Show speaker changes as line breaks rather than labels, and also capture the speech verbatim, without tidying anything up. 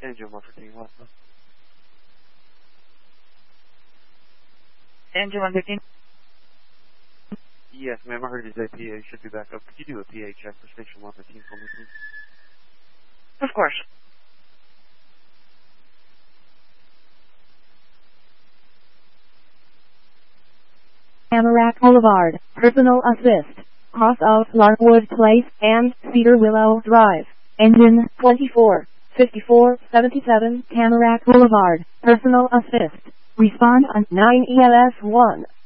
Engine one fifteen, what?
Engine one fifteen?
Yes, ma'am, I heard his A P A should be back up. Could you do a P A check for station one fifteen for me, please?
Of course.
Tamarack Boulevard, Personal Assist, cross of Larkwood Place and Cedar Willow Drive, engine twenty-four, fifty-four, seventy-seven, Tamarack Boulevard, Personal Assist, respond on nine E L S one.